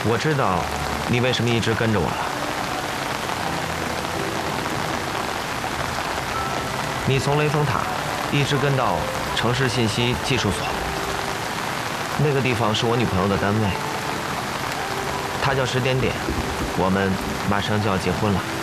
我知道你为什么一直跟着我了。你从雷峰塔一直跟到城市信息技术所，那个地方是我女朋友的单位，她叫石点点，我们马上就要结婚了。